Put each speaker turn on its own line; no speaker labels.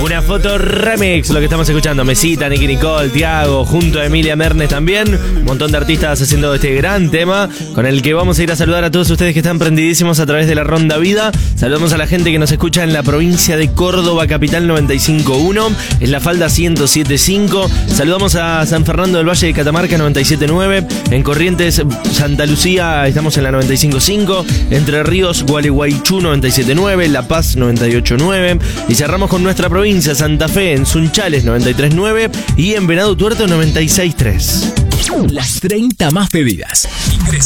Una foto remix, lo que estamos escuchando. Mesita, Nicky Nicole, Tiago, junto a Emilia Mernes también. Un montón de artistas haciendo este gran tema, con el que vamos a ir a saludar a todos ustedes que están prendidísimos a través de la Ronda Vida. Saludamos a la gente que nos escucha en la provincia de Córdoba, capital 95.1, en La Falda 107.5. Saludamos a San Fernando del Valle de Catamarca 97.9. En Corrientes, Santa Lucía, estamos en la 95.5. Entre Ríos, Gualeguaychú 97.9. La Paz 98.9. Y cerramos con nuestra provincia, Santa Fe, en Sunchales 93.9 y en Venado Tuerto 96.3.
Las 30 más pedidas.